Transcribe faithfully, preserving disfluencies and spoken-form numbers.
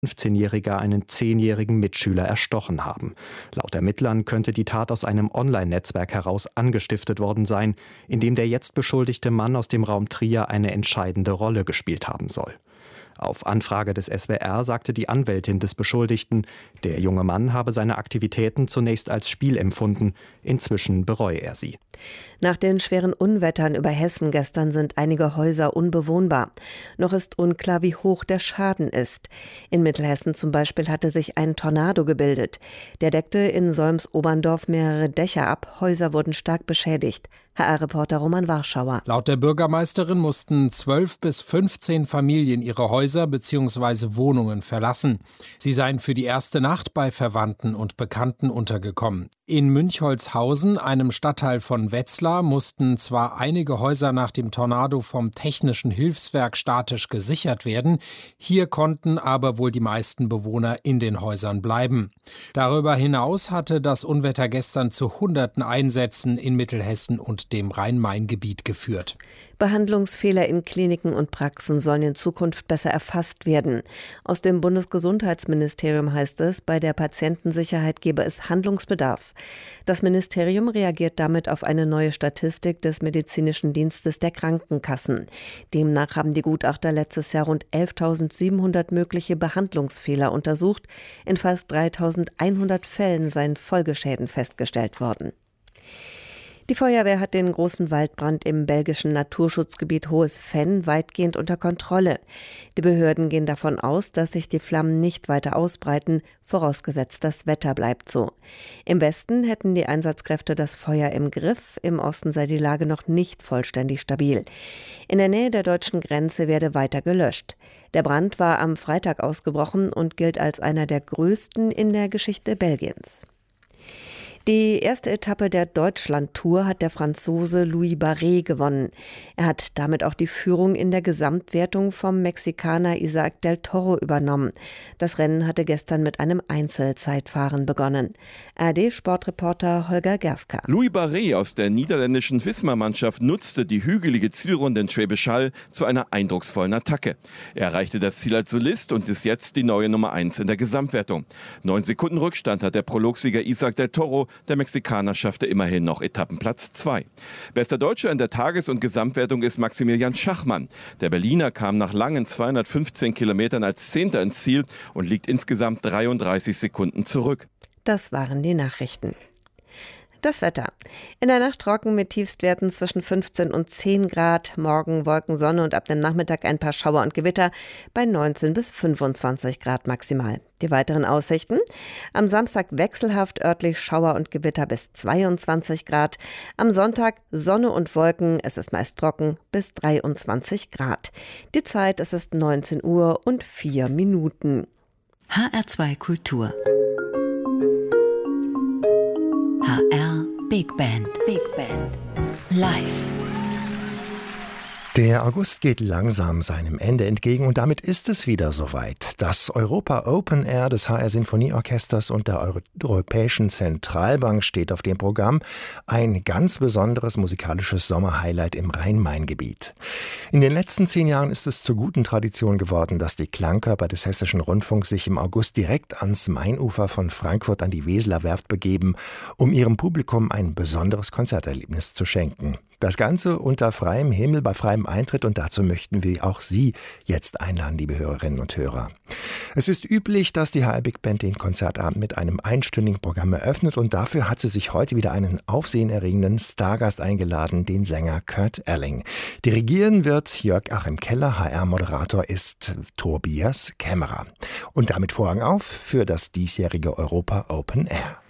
fünfzehnjähriger einen zehnjährigen Mitschüler erstochen haben. Laut Ermittlern könnte die Tat aus einem Online-Netzwerk heraus angestiftet worden sein, in dem der jetzt beschuldigte Mann aus dem Raum Trier eine entscheidende Rolle gespielt haben soll. Auf Anfrage des S W R sagte die Anwältin des Beschuldigten, der junge Mann habe seine Aktivitäten zunächst als Spiel empfunden, inzwischen bereue er sie. Nach den schweren Unwettern über Hessen gestern sind einige Häuser unbewohnbar. Noch ist unklar, wie hoch der Schaden ist. In Mittelhessen zum Beispiel hatte sich ein Tornado gebildet. Der deckte in Solms-Oberndorf mehrere Dächer ab, Häuser wurden stark beschädigt. H R-Reporter Roman Warschauer. Laut der Bürgermeisterin mussten zwölf bis fünfzehn Familien ihre Häuser bzw. Wohnungen verlassen. Sie seien für die erste Nacht bei Verwandten und Bekannten untergekommen. In Münchholzhausen, einem Stadtteil von Wetzlar, mussten zwar einige Häuser nach dem Tornado vom Technischen Hilfswerk statisch gesichert werden, hier konnten aber wohl die meisten Bewohner in den Häusern bleiben. Darüber hinaus hatte das Unwetter gestern zu hunderten Einsätzen in Mittelhessen und dem Rhein-Main-Gebiet geführt. Behandlungsfehler in Kliniken und Praxen sollen in Zukunft besser erfasst werden. Aus dem Bundesgesundheitsministerium heißt es, bei der Patientensicherheit gebe es Handlungsbedarf. Das Ministerium reagiert damit auf eine neue Statistik des medizinischen Dienstes der Krankenkassen. Demnach haben die Gutachter letztes Jahr rund elftausendsiebenhundert mögliche Behandlungsfehler untersucht. In fast dreitausendeinhundert Fällen seien Folgeschäden festgestellt worden. Die Feuerwehr hat den großen Waldbrand im belgischen Naturschutzgebiet Hohes Venn weitgehend unter Kontrolle. Die Behörden gehen davon aus, dass sich die Flammen nicht weiter ausbreiten, vorausgesetzt das Wetter bleibt so. Im Westen hätten die Einsatzkräfte das Feuer im Griff, im Osten sei die Lage noch nicht vollständig stabil. In der Nähe der deutschen Grenze werde weiter gelöscht. Der Brand war am Freitag ausgebrochen und gilt als einer der größten in der Geschichte Belgiens. Die erste Etappe der Deutschland-Tour hat der Franzose Louis Barret gewonnen. Er hat damit auch die Führung in der Gesamtwertung vom Mexikaner Isaac del Toro übernommen. Das Rennen hatte gestern mit einem Einzelzeitfahren begonnen. R D-Sportreporter Holger Gerska. Louis Barret aus der niederländischen Wismar-Mannschaft nutzte die hügelige Zielrunde in Schwäbisch Hall zu einer eindrucksvollen Attacke. Er erreichte das Ziel als Solist und ist jetzt die neue Nummer eins in der Gesamtwertung. Neun Sekunden Rückstand hat der Prologsieger Isaac del Toro. Der Mexikaner schaffte immerhin noch Etappenplatz zwei. Bester Deutscher in der Tages- und Gesamtwertung ist Maximilian Schachmann. Der Berliner kam nach langen zweihundertfünfzehn Kilometern als Zehnter ins Ziel und liegt insgesamt dreiunddreißig Sekunden zurück. Das waren die Nachrichten. Das Wetter. In der Nacht trocken mit Tiefstwerten zwischen fünfzehn und zehn Grad. Morgen Wolken, Sonne und ab dem Nachmittag ein paar Schauer und Gewitter bei neunzehn bis fünfundzwanzig Grad maximal. Die weiteren Aussichten. Am Samstag wechselhaft örtlich Schauer und Gewitter bis zweiundzwanzig Grad. Am Sonntag Sonne und Wolken. Es ist meist trocken bis dreiundzwanzig Grad. Die Zeit, es ist neunzehn Uhr und vier Minuten. H R zwei Kultur. H R Big Band. Big Band. Live. Der August geht langsam seinem Ende entgegen und damit ist es wieder soweit. Das Europa Open Air des H R Sinfonieorchesters und der Euro- Europäischen Zentralbank steht auf dem Programm. Ein ganz besonderes musikalisches Sommerhighlight im Rhein-Main-Gebiet. In den letzten zehn Jahren ist es zur guten Tradition geworden, dass die Klangkörper des Hessischen Rundfunks sich im August direkt ans Mainufer von Frankfurt an die Weseler Werft begeben, um ihrem Publikum ein besonderes Konzerterlebnis zu schenken. Das Ganze unter freiem Himmel, bei freiem Eintritt, und dazu möchten wir auch Sie jetzt einladen, liebe Hörerinnen und Hörer. Es ist üblich, dass die H R Big Band den Konzertabend mit einem einstündigen Programm eröffnet und dafür hat sie sich heute wieder einen aufsehenerregenden Stargast eingeladen, den Sänger Kurt Elling. Dirigieren wird Jörg Achim Keller, H R-Moderator ist Tobias Kämmerer. Und damit Vorhang auf für das diesjährige Europa Open Air.